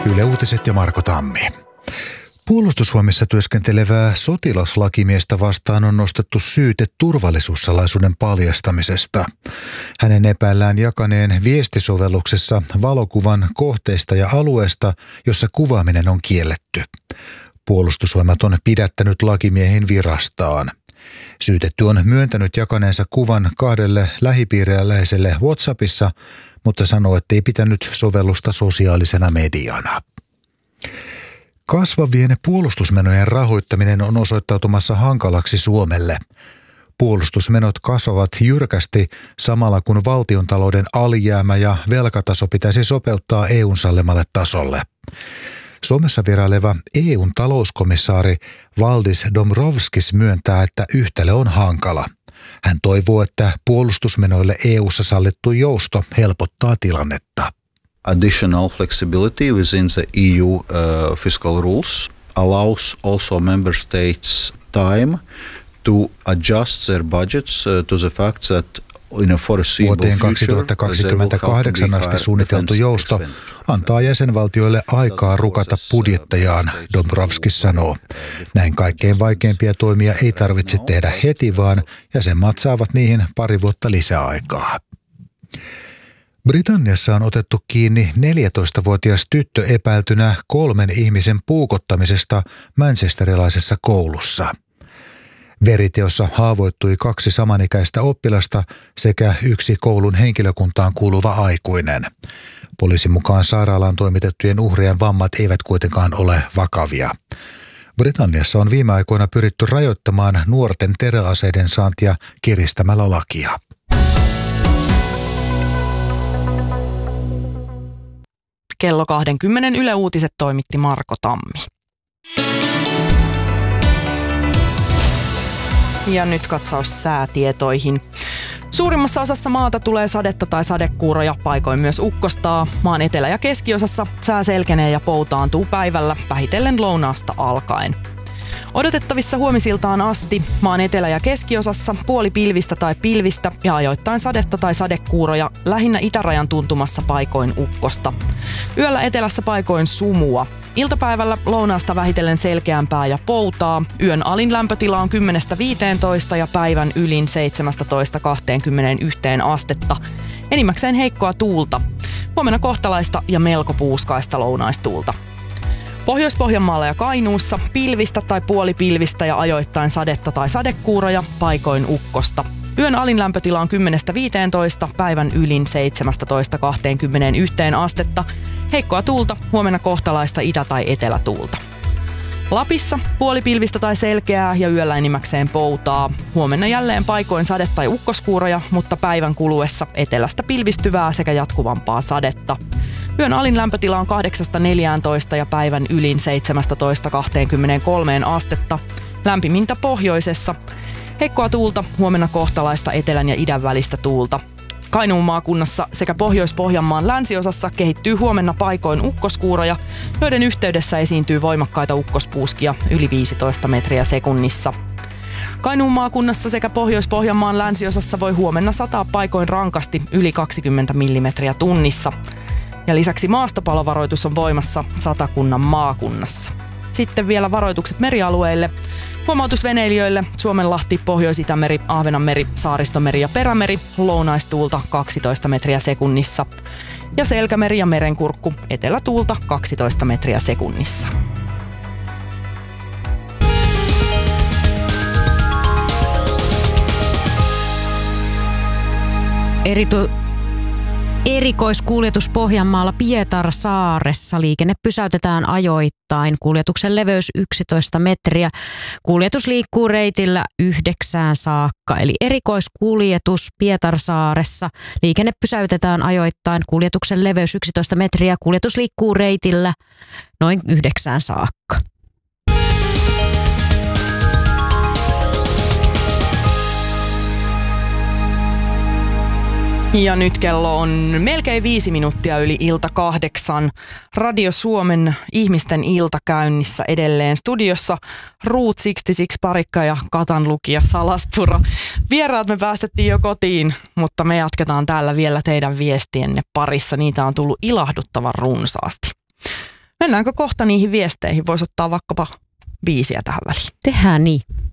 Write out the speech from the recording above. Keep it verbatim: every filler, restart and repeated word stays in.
Yle Uutiset ja Marko Tammi. Puolustusvoimissa työskentelevää sotilaslakimiestä vastaan on nostettu syyte turvallisuussalaisuuden paljastamisesta. Hänen epäillään jakaneen viestisovelluksessa valokuvan kohteista ja alueesta, jossa kuvaaminen on kielletty. Puolustusvoimat on pidättänyt lakimiehen virastaan. Syytetty on myöntänyt jakaneensa kuvan kahdelle lähipiiriläiselle WhatsAppissa, mutta sanoo, ettei pitänyt sovellusta sosiaalisena mediana. Kasvavien puolustusmenojen rahoittaminen on osoittautumassa hankalaksi Suomelle. Puolustusmenot kasvavat jyrkästi samalla kun valtiontalouden alijäämä ja velkataso pitäisi sopeuttaa E U:n sallimalle tasolle. Suomessa vieraileva E U:n talouskomissaari Valdis Dombrovskis myöntää, että yhtälö on hankala. Hän toivoo, että puolustusmenoille E U:ssa sallittu jousto helpottaa tilannetta. Additional flexibility within the E U uh, fiscal rules allows also member states time to adjust their budgets uh, to the fact that in a foreseeable Vuoteen kaksituhattakaksikymmentäkahdeksan asti suunniteltu jousto antaa jäsenvaltioille aikaa rukata budjettejaan, Dombrovskis sanoo. Näin kaikkein vaikeimpia toimia ei tarvitse tehdä heti, vaan jäsenmaat saavat niihin pari vuotta lisäaikaa. Britanniassa on otettu kiinni neljätoistavuotias tyttö epäiltynä kolmen ihmisen puukottamisesta manchesterilaisessa koulussa. Veriteossa haavoittui kaksi samanikäistä oppilasta sekä yksi koulun henkilökuntaan kuuluva aikuinen. Poliisin mukaan sairaalaan toimitettujen uhrien vammat eivät kuitenkaan ole vakavia. Britanniassa on viime aikoina pyritty rajoittamaan nuorten teräaseiden saantia kiristämällä lakia. Kello kaksikymmentä Yle Uutiset toimitti Marko Tammi. Ja nyt katsaus säätietoihin. Suurimmassa osassa maata tulee sadetta tai sadekuuroja, paikoin myös ukkostaa. Maan etelä- ja keskiosassa sää selkenee ja poutaantuu päivällä, vähitellen lounaasta alkaen. Odotettavissa huomisiltaan asti maan etelä- ja keskiosassa puoli pilvistä tai pilvistä ja ajoittain sadetta tai sadekuuroja, lähinnä itärajan tuntumassa paikoin ukkosta. Yöllä etelässä paikoin sumua. Iltapäivällä lounaasta vähitellen selkeämpää ja poutaa. Yön alin lämpötila on kymmenestä viiteentoista ja päivän ylin seitsemästätoista kahteenkymmeneenyhteen astetta. Enimmäkseen heikkoa tuulta. Huomenna kohtalaista ja melko puuskaista lounaistuulta. Pohjois-Pohjanmaalla ja Kainuussa pilvistä tai puolipilvistä ja ajoittain sadetta tai sadekuuroja, paikoin ukkosta. Yön alin lämpötila on kymmenestä viiteentoista, päivän ylin seitsemästätoista kahteenkymmeneenyhteen astetta. Heikkoa tuulta, huomenna kohtalaista itä- tai etelätuulta. Lapissa puolipilvistä tai selkeää ja yöllä enimmäkseen poutaa. Huomenna jälleen paikoin sade- tai ukkoskuuroja, mutta päivän kuluessa etelästä pilvistyvää sekä jatkuvampaa sadetta. Yön alin lämpötila on kahdeksasta neljääntoista ja päivän ylin seitsemästätoista kahteenkymmeneenkolmeen astetta. Lämpimintä pohjoisessa. Heikkoa tuulta, huomenna kohtalaista etelän ja idän välistä tuulta. Kainuun maakunnassa sekä Pohjois-Pohjanmaan länsiosassa kehittyy huomenna paikoin ukkoskuuroja, joiden yhteydessä esiintyy voimakkaita ukkospuuskia yli viisitoista metriä sekunnissa. Kainuun maakunnassa sekä Pohjois-Pohjanmaan länsiosassa voi huomenna sataa paikoin rankasti yli kaksikymmentä millimetriä tunnissa. Ja lisäksi maastopalovaroitus on voimassa Satakunnan maakunnassa. Sitten vielä varoitukset merialueille. Huomautus veneilijöille: Suomenlahti, Pohjois-Itämeri, Ahvenanmeri, Saaristomeri ja Perämeri, lounaistuulta kaksitoista metriä sekunnissa. Ja Selkämeri ja Merenkurkku, etelätuulta kaksitoista metriä sekunnissa. Eritu- Erikoiskuljetus Pohjanmaalla Pietarsaaressa. Liikenne pysäytetään ajoittain. Kuljetuksen leveys yksitoista metriä. Kuljetus liikkuu reitillä yhdeksään saakka. Eli erikoiskuljetus Pietarsaaressa. Liikenne pysäytetään ajoittain. Kuljetuksen leveys yksitoista metriä. Kuljetus liikkuu reitillä noin yhdeksään saakka. Ja nyt kello on melkein viisi minuuttia yli ilta kahdeksan. Radio Suomen ihmisten ilta käynnissä edelleen. Studiossa Route kuusikymmentäkuusi Parikka ja Katan lukija Salaspuro. Vieraat me päästettiin jo kotiin, mutta me jatketaan täällä vielä teidän viestienne parissa. Niitä on tullut ilahduttavan runsaasti. Mennäänkö kohta niihin viesteihin? Voisi ottaa vaikkapa viisiä tähän väliin. Tehdään niin.